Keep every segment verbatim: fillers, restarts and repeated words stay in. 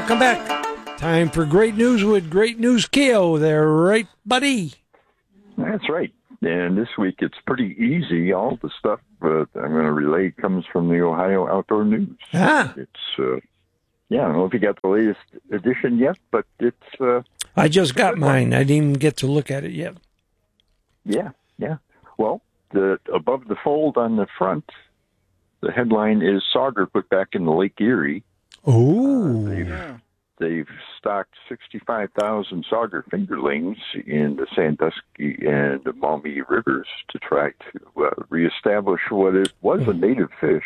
Welcome back. Time for Great News with Great News Keo there, right, buddy? That's right. And this week it's pretty easy. All the stuff uh, I'm going to relay comes from the Ohio Outdoor News. Ah. It's, uh, yeah, I don't know if you got the latest edition yet, but it's... Uh, I just got mine. I didn't even get to look at it yet. Yeah, yeah. Well, the above the fold on the front, the headline is Sauger put back in the Lake Erie. Oh. Uh, they've, they've stocked sixty-five thousand Sauger fingerlings in the Sandusky and the Maumee rivers to try to uh, reestablish what it was a native fish.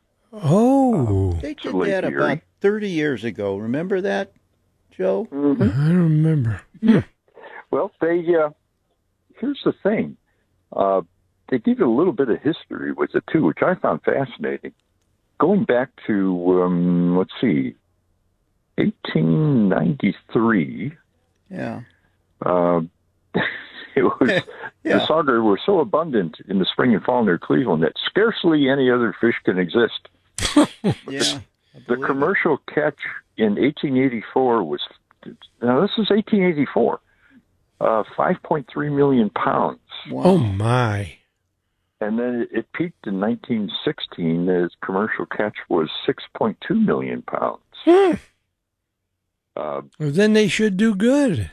Oh. Uh, they did that Erie. About thirty years ago. Remember that, Joe? Mm-hmm. I don't remember. Hmm. Well, they... Uh, here's the thing. Uh, they give you a little bit of history with it, too, which I found fascinating. Going back to, um, let's see, eighteen ninety-three. Yeah. Uh, it was yeah. The sauger were so abundant in the spring and fall near Cleveland that scarcely any other fish can exist. yeah. The commercial it. catch in eighteen eighty-four was, now this is eighteen eighty-four, uh, five point three million pounds. Wow. Oh, my. And then it peaked in nineteen sixteen. Its commercial catch was six point two million pounds. Hmm. Uh, well, then they should do good.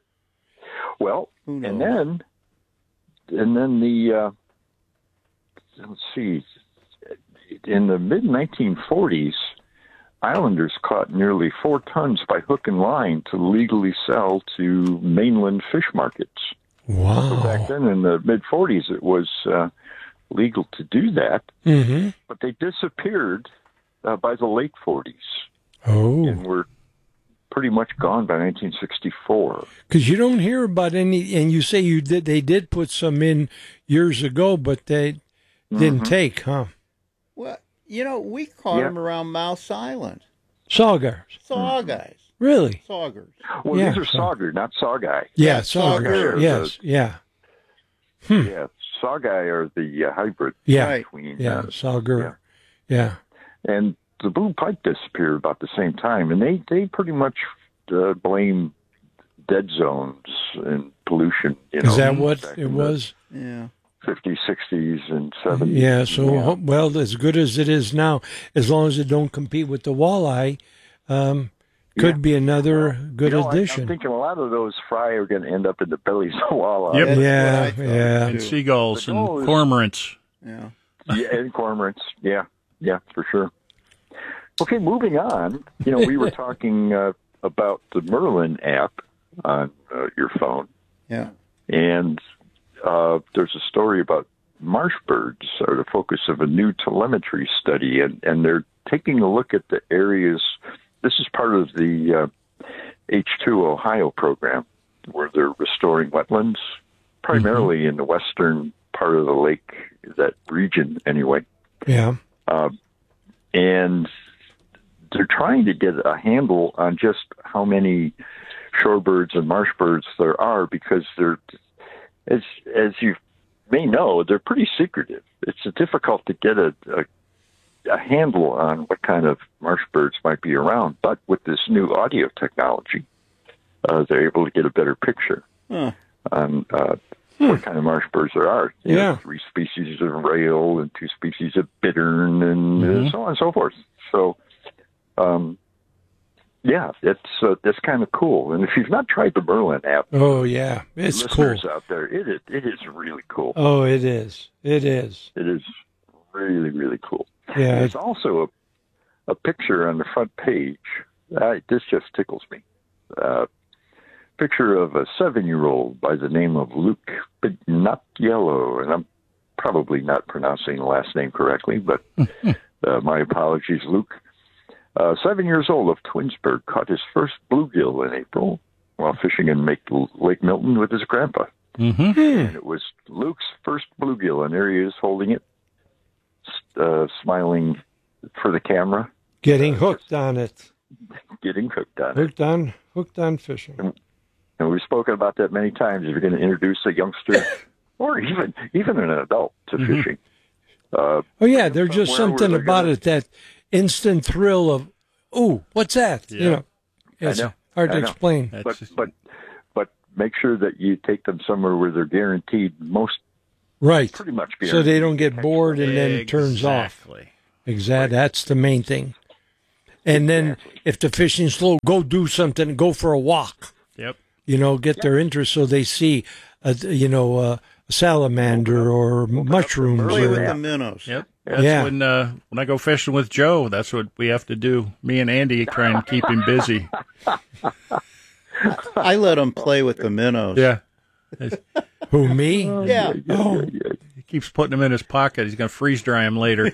Well, and then, and then the, uh, let's see, in the mid nineteen forties, Islanders caught nearly four tons by hook and line to legally sell to mainland fish markets. Wow. So back then in the mid forties, it was uh, legal to do that, mm-hmm. but they disappeared uh, by the late forties. Oh. And were pretty much gone by nineteen sixty-four. Because you don't hear about any, and you say you did. They did put some in years ago, but they didn't mm-hmm. take, huh? Well, you know, we caught yeah. them around Mouse Island. Saugers. Saugeyes. Really? Saugers. Well, yeah, these are sauger, not saugai. Yeah, sauger. Yes, the, yeah. Hmm. Yeah, saugai are the uh, hybrid yeah. between. Yeah, uh, sauger. Yeah. yeah. And the blue pike disappeared about the same time, and they, they pretty much uh, blame dead zones and pollution. You know, is that what it was? Yeah. fifties, sixties, and seventies. Yeah, so, yeah. well, as good as it is now, as long as it don't compete with the walleye, um, could yeah. be another good you know, addition. I, I'm thinking a lot of those fry are going to end up in the bellies of walleye. Yep. Yeah, yeah. And seagulls and cormorants. Yeah. Yeah, and cormorants. Yeah, yeah, for sure. Okay, moving on. You know, we were talking uh, about the Merlin app on uh, your phone. Yeah. And uh, there's a story about marsh birds are the focus of a new telemetry study, and, and they're taking a look at the areas. This is part of the uh, H two Ohio program, where they're restoring wetlands, primarily mm-hmm. in the western part of the lake, that region anyway. Yeah. Uh, and they're trying to get a handle on just how many shorebirds and marsh birds there are, because they're, as as you may know, they're pretty secretive. It's difficult to get a, a a handle on what kind of marsh birds might be around. But with this new audio technology, uh, they're able to get a better picture huh. on uh, hmm. what kind of marsh birds there are. You yeah. know, three species of rail and two species of bittern and mm-hmm. uh, so on and so forth. So, um, yeah, it's uh, that's kind of cool. And if you've not tried the Merlin app, oh yeah, it's cool out there. It is it is really cool. Oh, it is. It is. It is really really cool. Yeah. There's also a a picture on the front page. Uh, this just tickles me. Uh, picture of a seven-year-old by the name of Luke Pignatiello, and I'm probably not pronouncing the last name correctly, but uh, my apologies, Luke. Uh, seven years old of Twinsburg caught his first bluegill in April while fishing in Lake Milton with his grandpa. Mm-hmm. And it was Luke's first bluegill, and there he is holding it, uh, smiling for the camera. Getting uh, hooked on it. Getting hooked on hooked it. On, hooked on fishing. And, and we've spoken about that many times. If you're going to introduce a youngster or even even an adult to mm-hmm. fishing. Uh, oh, yeah, there's just something about gonna... it, that instant thrill of, ooh, what's that? Yeah. You know. It's I know. hard to I know. explain. But That's- but but make sure that you take them somewhere where they're guaranteed most, Right. pretty much So guaranteed. they don't get bored and then it turns off. Exactly. Exactly. That's the main thing. And then Exactly. if the fishing's slow, go do something. Go for a walk. Yep. You know, get their interest so they see, a, you know, a salamander or mushrooms. Play with Or, the minnows. Yep. That's Yeah. when uh, when I go fishing with Joe, that's what we have to do. Me and Andy try and keep him busy. I let them play with the minnows. Yeah. who, me? Yeah. Oh, He keeps putting them in his pocket. He's going to freeze dry them later.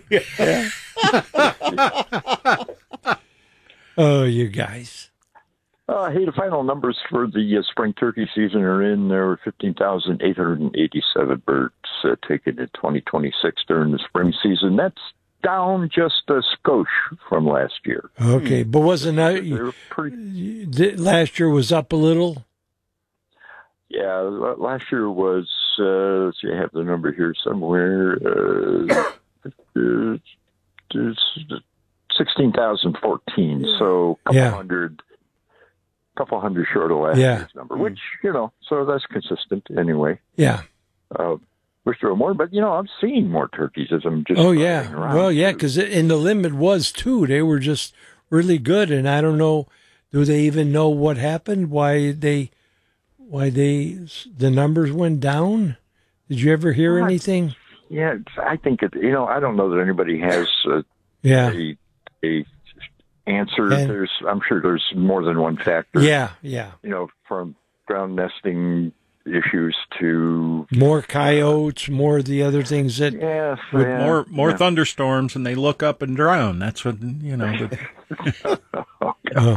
oh, you guys. Uh, hey, the final numbers for the uh, spring turkey season are in. There were fifteen thousand eight hundred eighty-seven birds uh, taken in twenty twenty-six during the spring season. That's down just a skosh from last year. Okay, but wasn't They that were pretty. the- last year was up a little? Yeah, la- last year was. Uh, let's see, I have the number here somewhere. Uh, uh, sixteen thousand fourteen. So a couple Yeah. hundred. Couple hundred short of last Yeah. year's number, which you know, so that's consistent anyway. Yeah. Uh, wish there were more, but you know, I'm seeing more turkeys as I'm just. Oh, driving yeah. around. Well, yeah, because in the limit was two. They were just really good, and I don't know. Do they even know what happened? Why they, why they, the numbers went down? Did you ever hear Well, I- anything? Yeah, it's- I think it. You know, I don't know that anybody has a Yeah. a, a answer. And- there's, I'm sure there's more than one factor. Yeah. Yeah. You know, from ground nesting issues to More coyotes, more of the other things that. yes, With yeah, more more yeah. thunderstorms, and they look up and drown. That's what, you know. The, Oh.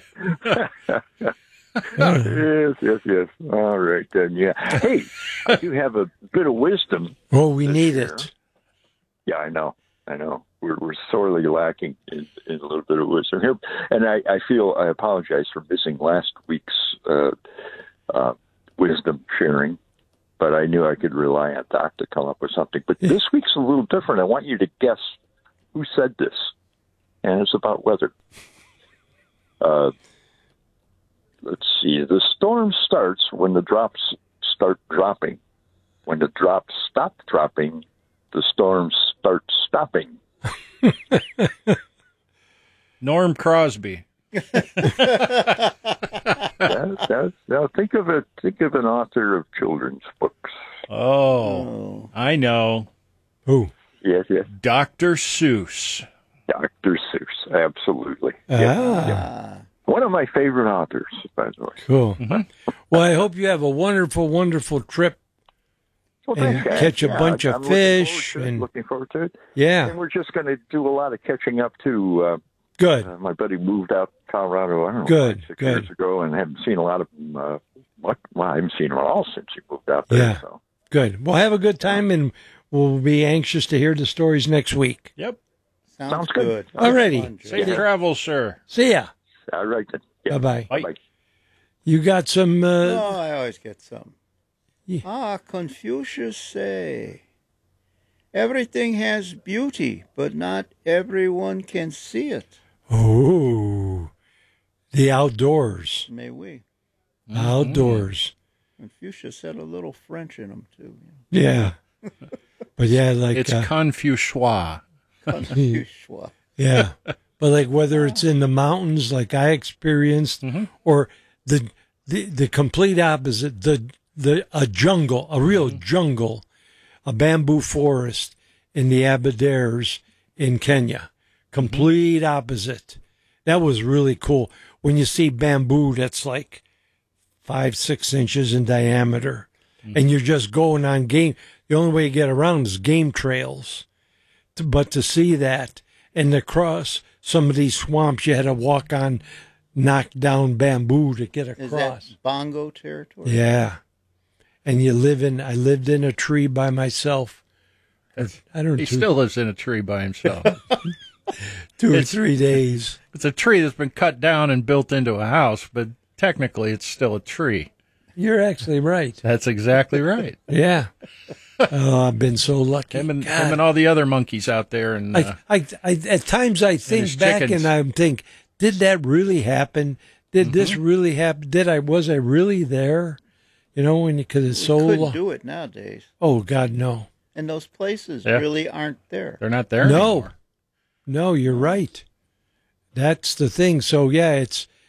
Yes, yes, yes. All right then. Yeah. Hey, I do have a bit of wisdom. Oh, we This need year. it. Yeah, I know. I know. We're we're sorely lacking in, in a little bit of wisdom here, and I, I feel I apologize for missing last week's uh, uh, wisdom sharing, but I knew I could rely on Doc to come up with something. But this week's a little different. I want you to guess who said this, and it's about weather. Uh, let's see. The storm starts when the drops start dropping. When the drops stop dropping, the storm starts stopping. Norm Crosby. That, that's, now think of it. Think of an author of children's books. Oh, Oh. I know. Who? Yes, yes. Doctor Seuss. Doctor Seuss. Absolutely. Ah, Ah. One of my favorite authors, by the way. cool. Well, I hope you have a wonderful, wonderful trip. Well, And thanks, guys. catch a Yeah, bunch of I'm looking forward fish to it, and- looking forward to it. Yeah, And we're just going to do a lot of catching up too. Uh, good. uh, my buddy moved out to Colorado. I don't know, Good, five, six good. years ago, and haven't seen a lot of them. Uh, what? Well, I haven't seen them at all since he moved out there. Yeah. So. Good. Well, have a good time, and we'll be anxious to hear the stories next week. Yep. Sounds, Sounds good. good. Alrighty. Fun, Joe. Safe Yeah. travels, sir. See ya. All right then. Yeah. Bye-bye. Bye. Bye. You got some. Uh, Oh, I always get some. Yeah. Ah, Confucius say, everything has beauty, but not everyone can see it. Oh, the outdoors. May we? Outdoors. Confucius had a little French in him, too. Yeah. But yeah, like. It's uh, Confucius. Confucius. yeah. But like whether it's in the mountains, like I experienced, Mhm. or the, the the complete opposite, the the a jungle, a real jungle, a bamboo forest in the Aberdares in Kenya. Complete opposite. That was really cool. When you see bamboo that's like five, six inches in diameter, and you're just going on game. The only way you get around is game trails. To- But to see that and to cross some of these swamps, you had to walk on knocked down bamboo to get Is across. that bongo territory? Yeah. And you live in, I lived in a tree by myself. I don't know, He two, still lives in a tree by himself. two or it's- three days. It's a tree that's been cut down and built into a house, but technically it's still a tree. You're actually right. That's exactly right. Yeah. Oh, I've been so lucky. Him and, God. him and all the other monkeys out there. And uh, I, I, I, at times I think his back chickens. and I think, did that really happen? Did Mm-hmm. this really happen? Did I, was I really there? You know, when, because it's so, You couldn't lo- do it nowadays. oh God, no. And those places Yeah. really aren't there. They're not there No. anymore. No, you're right. That's the thing. So yeah, it's,